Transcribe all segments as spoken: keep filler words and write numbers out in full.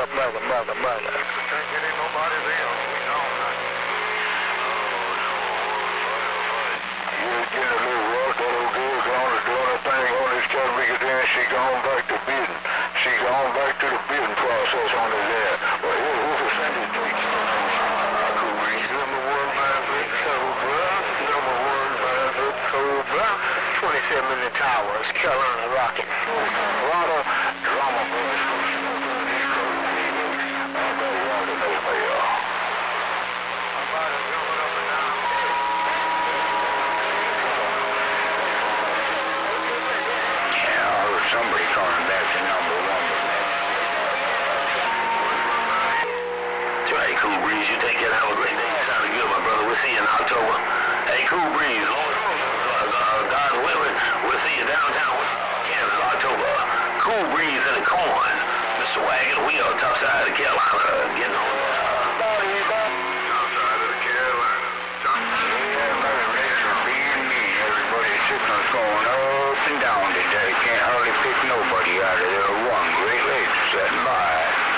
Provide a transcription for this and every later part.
mother, mother, mother, mother. We can't get in nobody's ear. We don't. You get a little rough, that old girl gone is doing her thing on this television, then she gone back to bidding. She gone back to the bidding process on his air. Well, here, who's the Sunday takes? I could read number one by the Cobra, number one by the Cobra, twenty-seven in the towers, Carolina Rocket. A lot of drama boys. Somebody calling back to number one. That's right, Cool Breeze. You take care. Have a great day. Sounded good, my brother. We'll see you in October. Hey, Cool Breeze. Lord, uh, uh, God willing, we'll see you downtown Kansas, October. Cool Breeze in the corn. Mister Wagon Wheel, top side of Carolina, getting on. About here, Bob? Top side of the Carolina. Top Everybody sitting on going up and down today. Can't hardly pick nobody out of there. One Great Lakes setting by.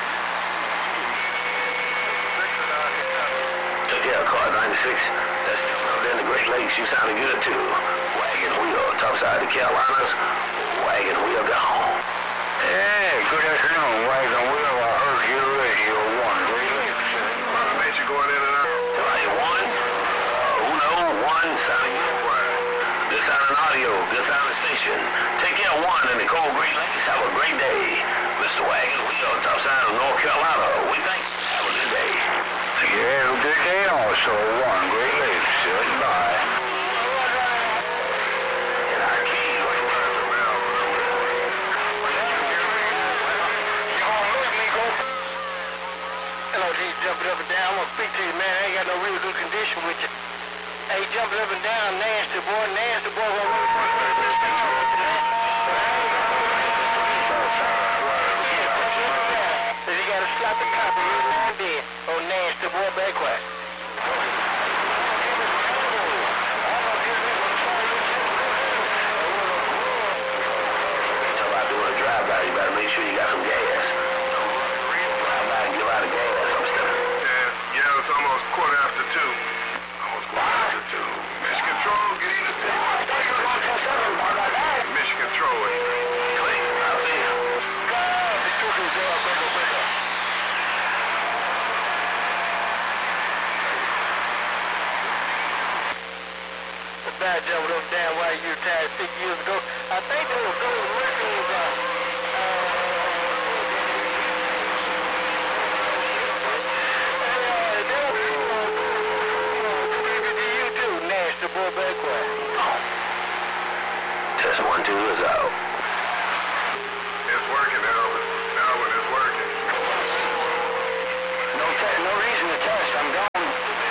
Took care of car ninety-six. That's up there in the Great Lakes. You sounded good, too. Wagon Wheel, top side of the Carolinas. Wagon Wheel gone. Hey, good afternoon, Wagon Wheel. I heard your radio, One Great Lakes. Ain't you going in and out? Somebody one? Uh, who knows? One sounding good. Good sounding audio. Good sounding station. Take care of one in the cold Great Lakes. Have a great day. Mister Wagon Wheel, top side of North Carolina. We think. Have a good day. Yeah, have a good day also. One Great Lakes setting by. And our key right there to Mel. You gonna let me go? Hello, he's jumping up and down. I'm gonna speak to you, man. I ain't got no real good condition with you. Hey, jumping up and down, nasty boy, nasty boy. Says you gotta slap the copper right there. Oh, nasty boy, back quiet. Talk about doing a drive-by. You better make sure you got some gas. Drive-by and give out a gas. I'm stepping. Yeah, yeah, it's almost quarter after two. Almost quarter after two. Mission Control, get in the Mission Control. Click. I'll see you. The bad jumping up and down while you retired six years ago. I think they were going to Mercury's, uh, Test one, two is out. It's working, Alvin. Alvin, it's working. No, te- no reason to test. I'm gone.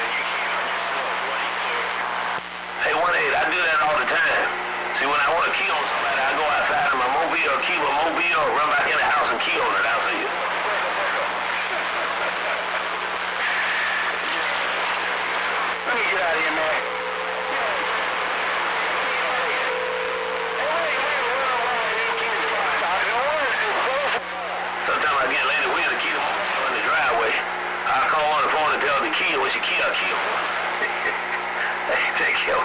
Hey, one eight, I do that all the time. See, when I want to key on somebody, I go outside in my mobile, key my mobile, run back in the house and key on it. I'll see you. Let me get out of here, man. Sometimes I get Lady Will to key them in the driveway. I'll call on the phone and tell the key when she key, I'll key them. Hey, take care.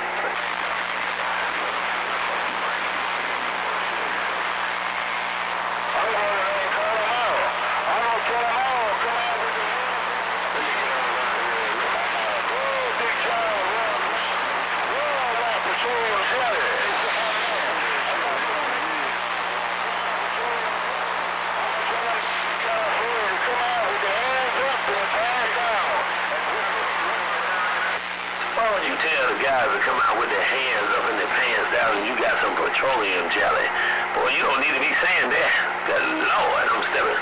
Why don't you tell the guys to come out with their hands up and their pants down and you got some petroleum jelly? Boy, you don't need to be saying that. Good Lord, I'm stepping.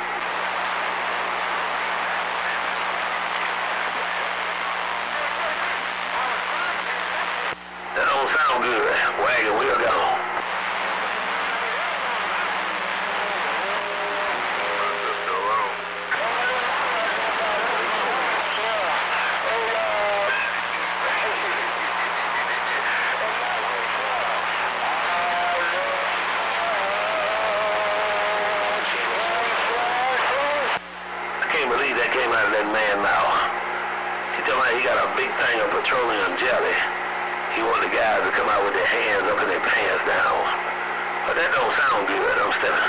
That don't sound good. Wagon wheel gone. that man now. He told me he got a big thing of petroleum jelly. He wanted the guys to come out with their hands up and their pants down. But that don't sound good, I'm stepping.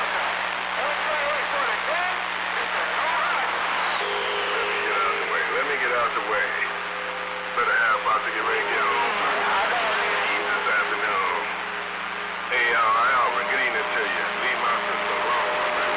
Let me get out the way. Better have about to get ready to get home. This afternoon. Hey, uh, Alvin, good evening to you. Leave my sister alone.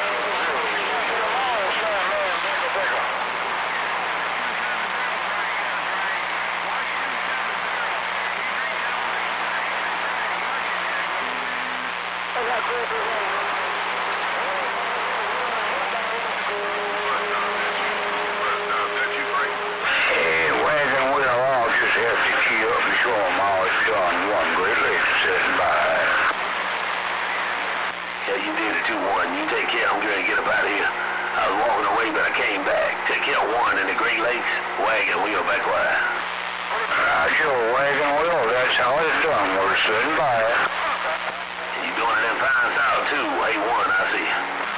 Hey, wagon wheel officers have to key up and show them all it's John one Great Lakes sitting by. Yeah, you did it too, one. You take care. I'm going to get up out of here. I was walking away, but I came back. Take care of one in the Great Lakes. Wagon wheel back wide. Uh, sure, wagon wheel, that's how it's done. We're sitting by. You doing it in fine style, too. Hey, one, I see.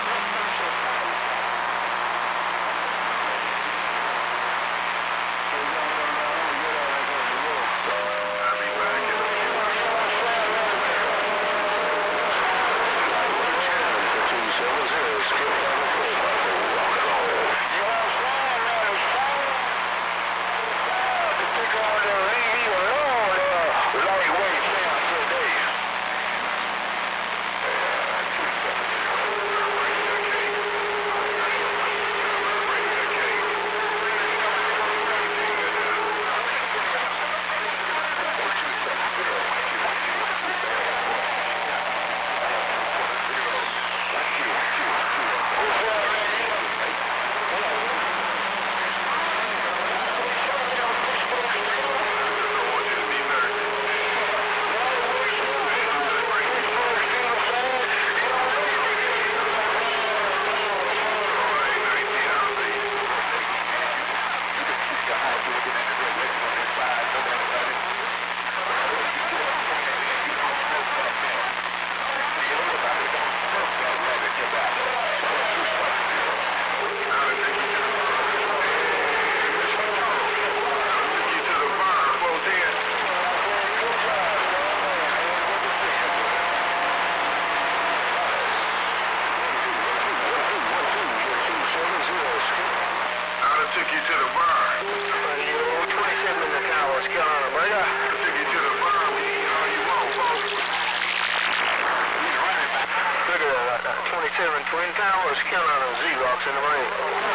twenty-seven Twin Towers, Carolina, Xerox in the rain.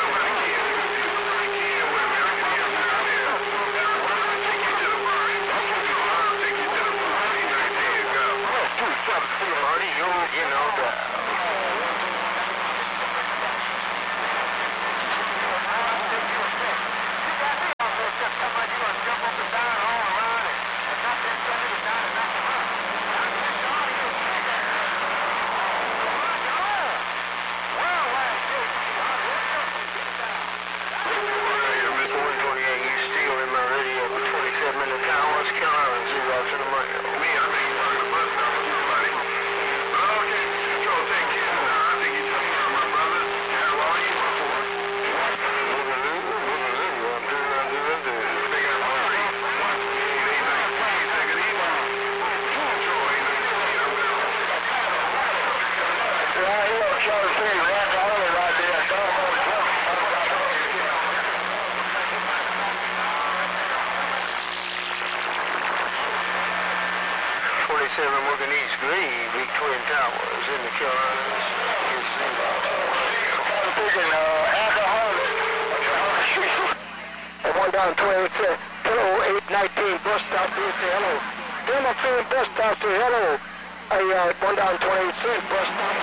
You know that. twenty-seven Morgan East Green, big Twin Towers in the Carolinas. Speaking uh, alcoholic. One down twenty-eight, hello, eight nineteen bus stop, say hello. Then I'm saying bus stop, say hello. I, uh, one down twenty-eight cent bus stop.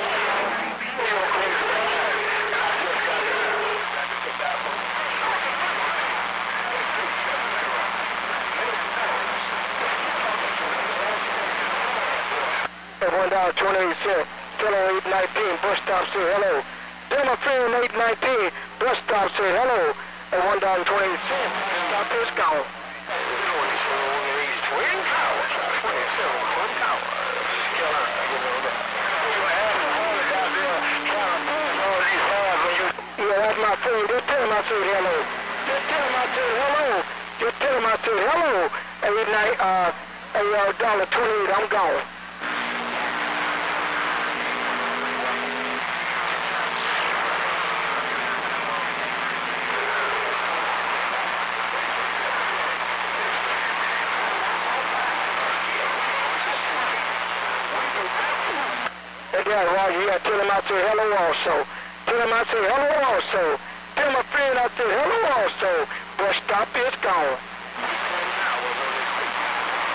One down twenty-eight cent, hello, eight nineteen bus stop, say hello. Then I'm saying eight nineteen bus stop, say hello. And one down twenty cent, stop this gone. twenty-seven Twin Towers, twenty-seven Twin Towers, Carolina, you know that. You have all out there trying to put all these halves when you, yeah, that's my friend. Just tell him I said hello. Just tell him I said hello. Just tell him I said hello. Eight night, uh, a uh, dollar twenty-eight. I'm gone. Yeah, Roger, yeah, tell him I said hello also. Tell him I said hello also. Tell my friend I said hello also. Bus stop is gone.